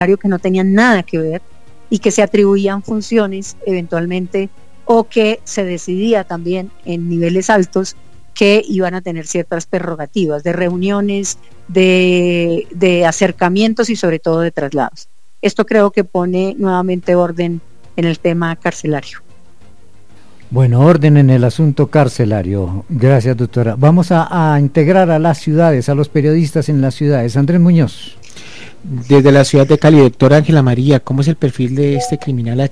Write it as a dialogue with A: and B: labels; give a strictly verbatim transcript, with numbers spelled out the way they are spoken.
A: que no tenían nada que ver y que se atribuían funciones eventualmente, o que se decidía también en niveles altos que iban a tener ciertas prerrogativas de reuniones, de, de acercamientos y sobre todo de traslados. Esto creo que pone nuevamente orden en el tema carcelario.
B: Bueno, orden en el asunto carcelario. Gracias, doctora. Vamos a, a integrar a las ciudades, a los periodistas en las ciudades. Andrés Muñoz.
C: Desde la ciudad de Cali, doctora Ángela María, ¿cómo es el perfil de este criminal H?